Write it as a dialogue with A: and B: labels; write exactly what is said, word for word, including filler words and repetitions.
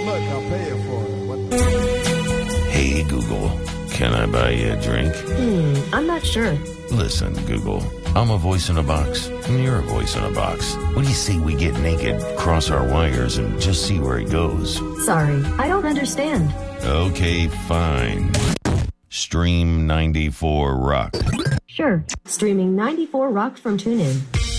A: Look, I'll pay you for it. What?
B: Hey, Google, can I buy you a drink?
C: Hmm, I'm not sure.
B: Listen, Google, I'm a voice in a box, and you're a voice in a box. What do you say we get naked, cross our wires, and just see where it goes?
C: Sorry, I don't understand.
B: Okay, fine. Stream ninety-four Rock.
C: Sure, streaming ninety-four Rock from TuneIn.